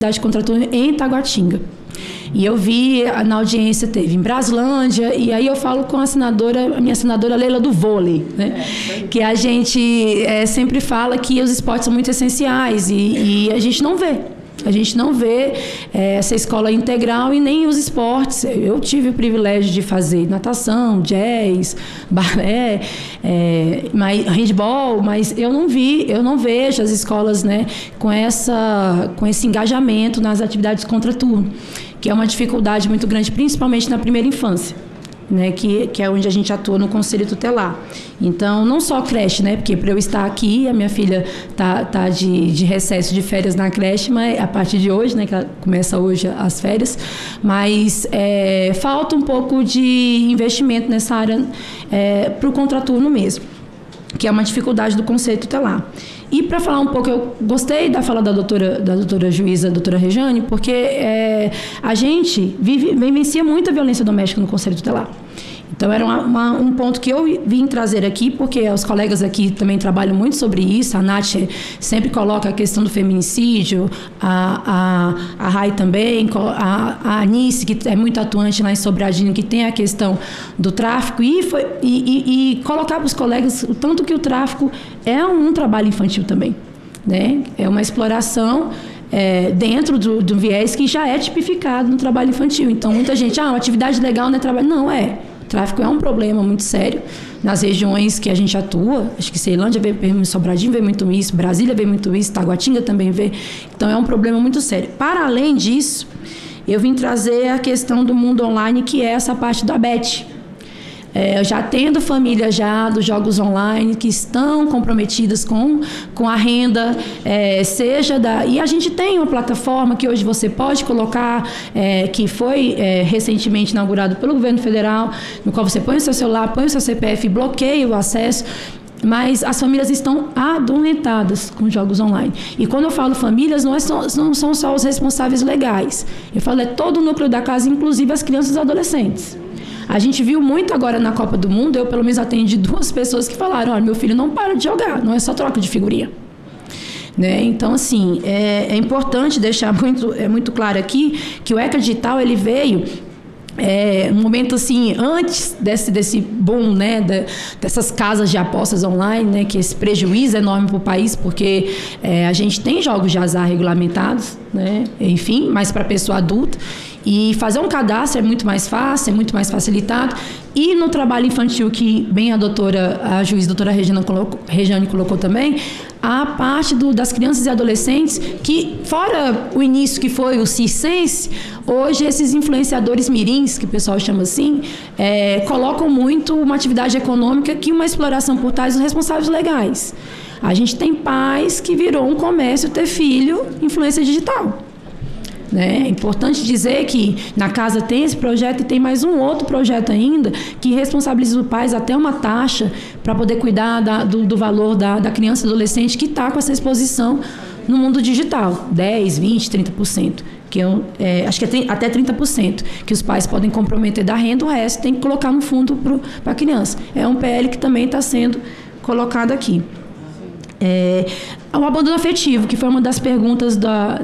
contraturno em Taguatinga. E eu vi, na audiência teve em Braslândia, e aí eu falo com a minha senadora Leila do vôlei, né? Que a gente sempre fala que os esportes são muito essenciais e a gente não vê. A gente não vê essa escola integral e nem os esportes. Eu tive o privilégio de fazer natação, jazz, balé, handball, mas eu não vejo as escolas, né, com esse engajamento nas atividades contraturno, que é uma dificuldade muito grande, principalmente na primeira infância, né, que é onde a gente atua no Conselho Tutelar. Então, não só creche, né, porque para eu estar aqui, a minha filha tá de recesso de férias na creche, mas a partir de hoje, né, que ela começa hoje as férias, mas falta um pouco de investimento nessa área para o contraturno mesmo, que é uma dificuldade do Conselho Tutelar. E para falar um pouco, eu gostei da fala da doutora juíza, a doutora Rejane, porque a gente vivencia muita violência doméstica no Conselho Tutelar. Então, era um ponto que eu vim trazer aqui, porque os colegas aqui também trabalham muito sobre isso. A Nath sempre coloca a questão do feminicídio, a Rai também, a Anice, que é muito atuante lá em Sobradinho, que tem a questão do tráfico, e colocar para os colegas o tanto que o tráfico é um trabalho infantil também, né? É uma exploração dentro do viés que já é tipificado no trabalho infantil. Então, muita gente, uma atividade legal não é trabalho. Não, O tráfico é um problema muito sério nas regiões que a gente atua. Acho que Ceilândia vê muito, Sobradinho vê muito isso, Brasília vê muito isso, Taguatinga também vê. Então, é um problema muito sério. Para além disso, eu vim trazer a questão do mundo online, que é essa parte da BET. Já tendo famílias dos jogos online que estão comprometidas com a renda, e a gente tem uma plataforma que hoje você pode colocar, que foi recentemente inaugurado pelo governo federal, no qual você põe o seu celular, põe o seu CPF, bloqueia o acesso. Mas as famílias estão adormentadas com jogos online. E quando eu falo famílias, não são só os responsáveis legais. Eu falo todo o núcleo da casa, inclusive as crianças e adolescentes. A gente viu muito agora na Copa do Mundo, eu pelo menos atendi 2 pessoas que falaram, olha, meu filho não para de jogar, não é só troca de figurinha. Né? Então, assim, é importante deixar muito claro aqui que o ECA Digital, ele veio um momento assim, antes desse boom, né, dessas casas de apostas online, né, que esse prejuízo enorme para o país, porque a gente tem jogos de azar regulamentados, né, enfim, mas para pessoa adulta, e fazer um cadastro é muito mais fácil, é muito mais facilitado. E no trabalho infantil, que bem a juíza doutora Rejane colocou também, a parte das crianças e adolescentes, que fora o início que foi o circense, hoje esses influenciadores mirins, que o pessoal chama assim, colocam muito uma atividade econômica que uma exploração por tais dos responsáveis legais. A gente tem pais que virou um comércio ter filho influência digital. Né? É importante dizer que na casa tem esse projeto e tem mais um outro projeto ainda que responsabiliza os pais até uma taxa para poder cuidar do valor da criança e adolescente que está com essa exposição no mundo digital, 10, 20, 30%, que acho que até 30%, que os pais podem comprometer da renda, o resto tem que colocar no fundo para a criança. É um PL que também está sendo colocado aqui. O abandono afetivo, que foi uma das perguntas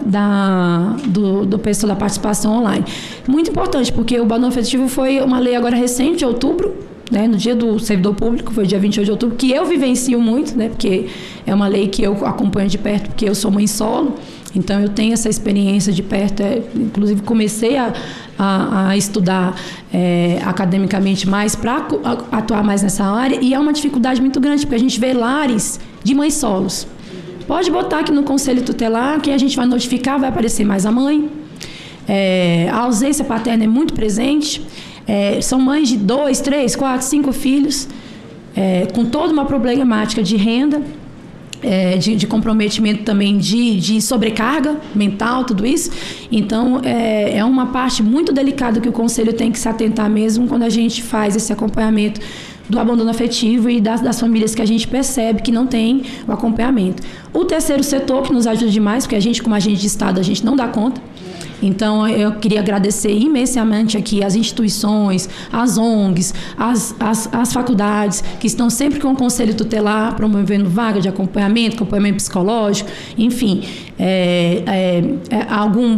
do pessoal da participação online. Muito importante, porque o abandono afetivo foi uma lei agora recente, de outubro, né, no dia do servidor público, foi dia 28 de outubro, que eu vivencio muito, né, porque é uma lei que eu acompanho de perto, porque eu sou mãe solo, então eu tenho essa experiência de perto, inclusive comecei a estudar academicamente mais para atuar mais nessa área, e é uma dificuldade muito grande, porque a gente vê lares de mães solos. Pode botar aqui no Conselho Tutelar, que a gente vai notificar, vai aparecer mais a mãe. A ausência paterna é muito presente. São mães de 2, 3, 4, 5 filhos, com toda uma problemática de renda, de comprometimento também de sobrecarga mental, tudo isso. Então, é uma parte muito delicada que o Conselho tem que se atentar mesmo quando a gente faz esse acompanhamento do abandono afetivo e das famílias que a gente percebe que não tem o acompanhamento. O terceiro setor, que nos ajuda demais, porque a gente, como agente de Estado, a gente não dá conta, Então, eu queria agradecer imensamente aqui as instituições, as ONGs, as faculdades, que estão sempre com o Conselho Tutelar, promovendo vaga de acompanhamento psicológico, enfim,